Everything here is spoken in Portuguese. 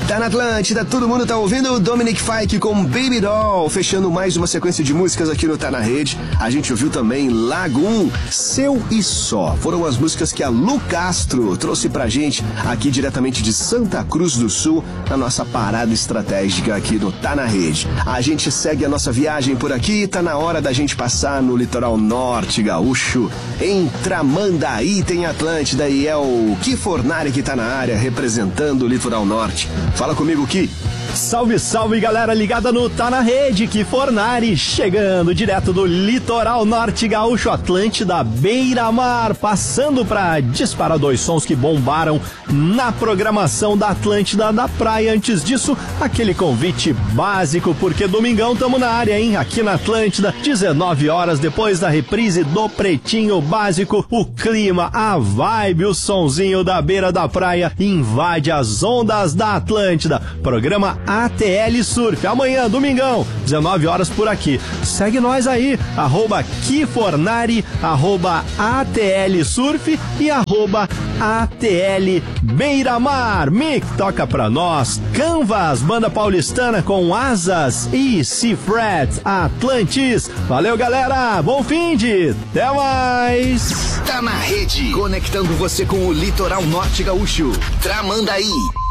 Tá na Atlântida, todo mundo tá ouvindo o Dominic Fike com Baby Doll, fechando mais uma sequência de músicas aqui no Tá na Rede. A gente ouviu também Lagoon, Seu e Só. Foram as músicas que a Lu Castro trouxe pra gente aqui diretamente de Santa Cruz do Sul, na nossa parada estratégica aqui do Tá na Rede. A gente segue a nossa viagem por aqui e tá na hora da gente passar no litoral norte gaúcho. Em Tramandaí tem Atlântida e é o Ki Fornari que tá na área representando o litoral norte. Fala comigo, Ki. Salve, salve, galera ligada no Tá na Rede, Ki Fornari, chegando direto do litoral norte gaúcho, Atlântida, beira-mar, passando pra disparar dois sons que bombaram na programação da Atlântida da praia. Antes disso, aquele convite básico, porque domingão tamo na área, hein? Aqui na Atlântida, 19 horas depois da reprise do Pretinho Básico, o clima, a vibe, o sonzinho da beira da praia invade as ondas da Atlântida. Programa ATL Surf, amanhã, domingão, 19 horas por aqui. Segue nós aí, @KiFornari, @ATL Surf e @ATL Beira-Mar. Mick toca pra nós, Canvas, banda paulistana com Asas e Seafret, Atlantis. Valeu, galera, bom fim de, até mais. Tá na Rede, conectando você com o litoral norte gaúcho, Tramandaí.